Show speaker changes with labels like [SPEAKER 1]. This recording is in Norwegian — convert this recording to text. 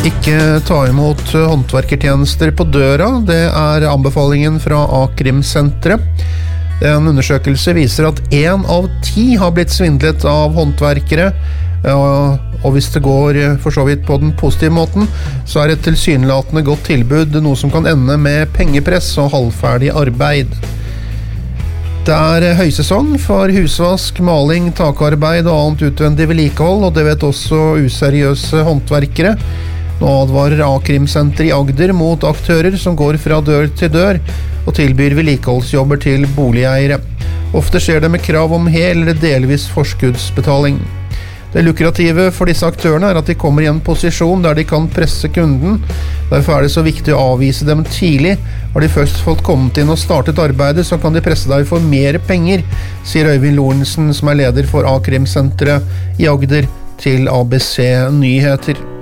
[SPEAKER 1] Ikke ta imot håndverkertjenester på døra, det anbefalingen fra A-krimsenteret. En undersøkelse viser at 1 av 10 har blitt svindlet av håndverkere, og hvis det går for så vidt på den positive måten, så et tilsynelatende godt tilbud noe som kan ende med pengepress og halvferdig arbeid. Det høysesong for husvask, maling, takarbeid og annet utvendig vedlikehold, og det vet også useriøse håndverkere. Nå advarer A-krimsenter i Agder mot aktører som går fra dør til dør og tilbyr vedlikeholdsjobber til boligeiere. Ofte skjer det med krav om hel eller delvis forskuddsbetaling. Det lukrative for disse aktørene at de kommer i en posisjon der de kan presse kunden. Derfor det så viktig å avvise dem tidlig. Har de først fått kommet inn og startet arbeidet, så kan de presse deg for mer penger, sier Øyvind Lorentzen, som leder for A-krimsenteret i Agder, til ABC Nyheter.